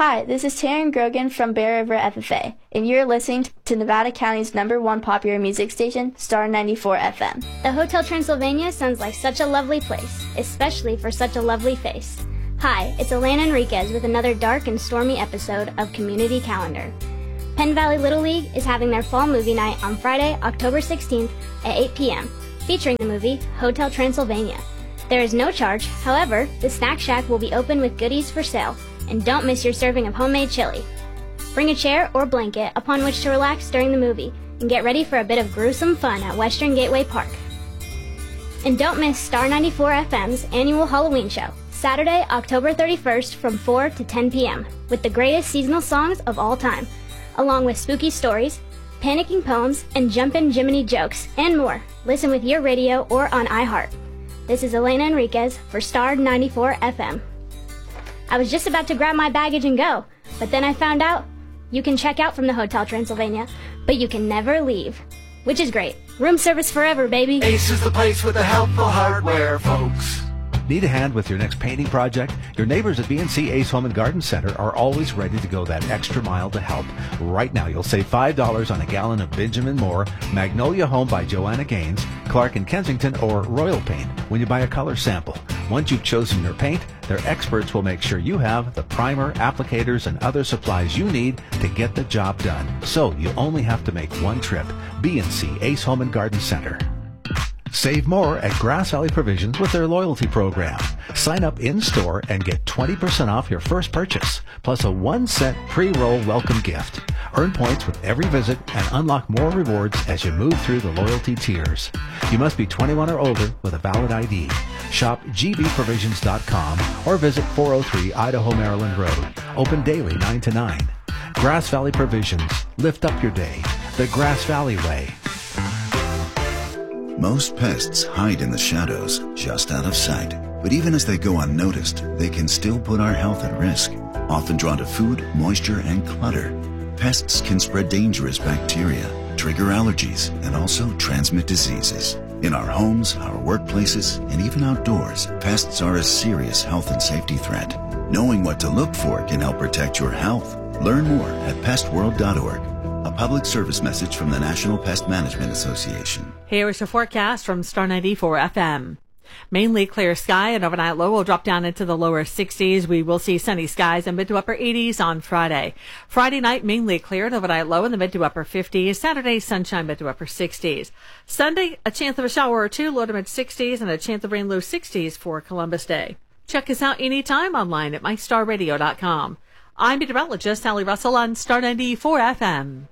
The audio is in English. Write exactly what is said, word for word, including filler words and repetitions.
Hi, this is Taryn Grogan from Bear River F F A, and you're listening to Nevada County's number one popular music station, Star ninety-four F M. The Hotel Transylvania sounds like such a lovely place, especially for such a lovely face. Hi, it's Elena Enriquez with another dark and stormy episode of Community Calendar. Penn Valley Little League is having their fall movie night on Friday, October sixteenth at eight p.m., featuring the movie Hotel Transylvania. There is no charge, however, the Snack Shack will be open with goodies for sale, and don't miss your serving of homemade chili. Bring a chair or blanket upon which to relax during the movie, and get ready for a bit of gruesome fun at Western Gateway Park. And don't miss Star ninety-four F M's annual Halloween show, Saturday, October thirty-first from four to ten p.m., with the greatest seasonal songs of all time, along with spooky stories, panicking poems, and jumpin' Jiminy jokes, and more. Listen with your radio or on iHeart. This is Elena Enriquez for Star ninety-four F M. I was just about to grab my baggage and go, but then I found out you can check out from the Hotel Transylvania, but you can never leave, which is great. Room service forever, baby. Ace is the place with the helpful hardware, folks. Need a hand with your next painting project? Your neighbors at B and C Ace Home and Garden Center are always ready to go that extra mile to help. Right now, you'll save five dollars on a gallon of Benjamin Moore, Magnolia Home by Joanna Gaines, Clark and Kensington, or Royal Paint when you buy a color sample. Once you've chosen your paint, their experts will make sure you have the primer, applicators, and other supplies you need to get the job done. So you only have to make one trip. B and C Ace Home and Garden Center. Save more at Grass Valley Provisions with their loyalty program. Sign up in-store and get twenty percent off your first purchase, plus a one cent pre-roll welcome gift. Earn points with every visit and unlock more rewards as you move through the loyalty tiers. You must be twenty-one or older with a valid I D. Shop G V provisions dot com or visit four oh three Idaho, Maryland Road. Open daily nine to nine. Grass Valley Provisions. Lift up your day. The Grass Valley way. Most pests hide in the shadows, just out of sight. But even as they go unnoticed, they can still put our health at risk. Often drawn to food, moisture, and clutter, pests can spread dangerous bacteria, trigger allergies, and also transmit diseases. In our homes, our workplaces, and even outdoors, pests are a serious health and safety threat. Knowing what to look for can help protect your health. Learn more at pest world dot org. A public service message from the National Pest Management Association. Here is your forecast from Star ninety-four F M. Mainly clear sky, and overnight low will drop down into the lower sixties. We will see sunny skies and mid to upper eighties on Friday. Friday night, mainly clear, and overnight low in the mid to upper fifties. Saturday, sunshine, mid to upper sixties. Sunday, a chance of a shower or two, low to mid sixties, and a chance of rain, low sixties for Columbus Day. Check us out anytime online at my star radio dot com. I'm meteorologist Sally Russell on Star ninety-four F M.